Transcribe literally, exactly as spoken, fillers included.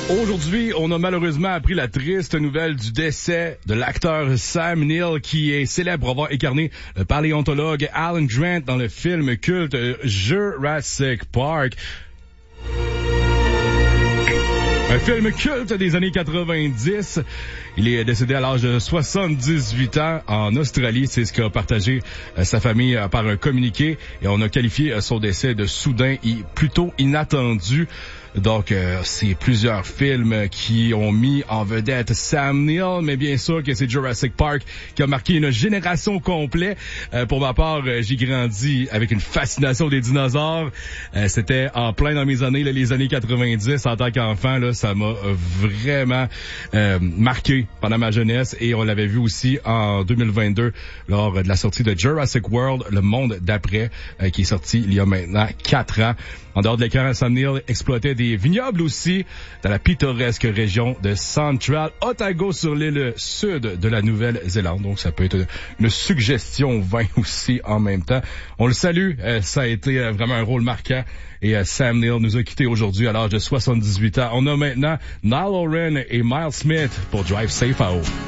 Aujourd'hui, on a malheureusement appris la triste nouvelle du décès de l'acteur Sam Neill, qui est célèbre pour avoir incarné le paléontologue Alan Grant dans le film culte Jurassic Park. Un film culte des années quatre-vingt-dix. Il est décédé à l'âge de soixante-dix-huit ans en Australie. C'est ce qu'a partagé euh, sa famille euh, par un communiqué. Et on a qualifié euh, son décès de soudain et plutôt inattendu. Donc, euh, c'est plusieurs films qui ont mis en vedette Sam Neill, mais bien sûr que c'est Jurassic Park qui a marqué une génération complète. Euh, pour ma part, euh, j'ai grandi avec une fascination des dinosaures. Euh, c'était en plein dans mes années, là, les années quatre-vingt-dix. En tant qu'enfant, là, ça m'a vraiment euh, marqué pendant ma jeunesse. Et on l'avait vu aussi en deux mille vingt-deux lors de la sortie de Jurassic World, le monde d'après, euh, qui est sorti il y a maintenant quatre ans. En dehors de l'écran, Sam Neill exploitait des vignobles aussi dans la pittoresque région de Central Otago sur l'île sud de la Nouvelle-Zélande. Donc, ça peut être une suggestion vin aussi en même temps. On le salue. Euh, ça a été euh, vraiment un rôle marquant. Et euh, Sam Neill nous a quittés aujourd'hui à l'âge de soixante-dix-huit ans. On a maintenant Niall Horan et Miles Smith pour Drive Safe à haut.